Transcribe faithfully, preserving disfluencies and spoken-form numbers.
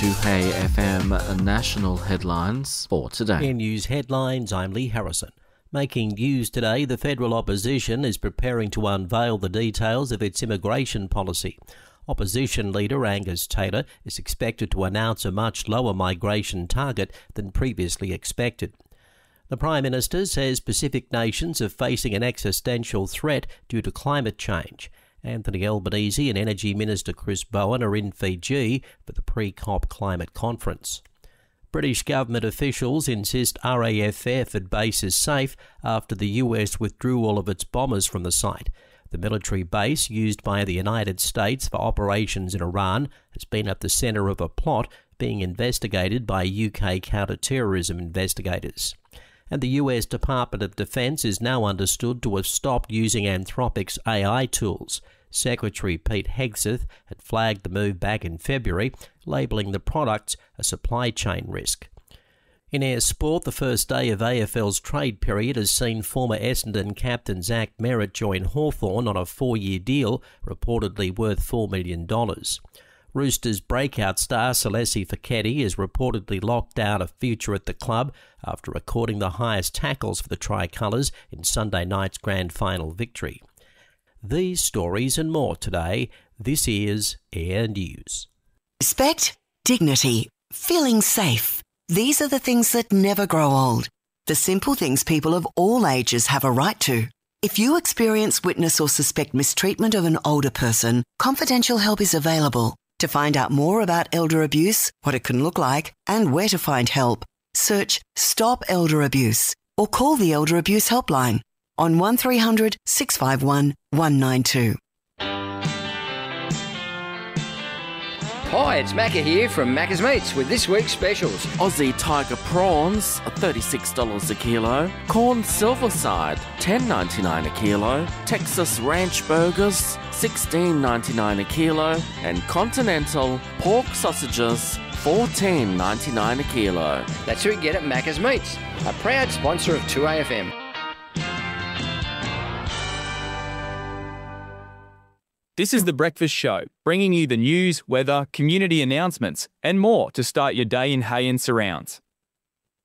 to Hey F M National Headlines for today. In news headlines, I'm Lee Harrison. Making news today, the federal opposition is preparing to unveil the details of its immigration policy. Opposition leader Angus Taylor is expected to announce a much lower migration target than previously expected. The Prime Minister says Pacific nations are facing an existential threat due to climate change. Anthony Albanese and Energy Minister Chris Bowen are in Fiji for the pre-COP climate conference. British government officials insist R A F Fairford base is safe after the U S withdrew all of its bombers from the site. The military base used by the United States for operations in Iran has been at the centre of a plot being investigated by U K counter-terrorism investigators. And the U S Department of Defense is now understood to have stopped using Anthropic's A I tools. Secretary Pete Hegseth had flagged the move back in February, labelling the products a supply chain risk. In air sport, the first day of A F L's trade period has seen former Essendon captain Zach Merritt join Hawthorn on a four-year deal, reportedly worth four million dollars. Roosters breakout star Celeste Fekete is reportedly locked down a future at the club after recording the highest tackles for the Tricolours in Sunday night's grand final victory. These stories and more today. This is Air News. Respect, dignity, feeling safe. These are the things that never grow old. The simple things people of all ages have a right to. If you experience, witness or suspect mistreatment of an older person, confidential help is available. To find out more about elder abuse, what it can look like, and where to find help, search Stop Elder Abuse or call the Elder Abuse Helpline on one three hundred six five one one nine two. Hi, it's Macca here from Macca's Meats with this week's specials. Aussie Tiger Prawns are thirty-six dollars a kilo. Corn Silverside, ten ninety-nine a kilo. Texas Ranch Burgers, sixteen ninety-nine a kilo. And Continental Pork Sausages, fourteen ninety-nine a kilo. That's who we get at Macca's Meats, a proud sponsor of two A F M. This is The Breakfast Show, bringing you the news, weather, community announcements and more to start your day in Hay and surrounds.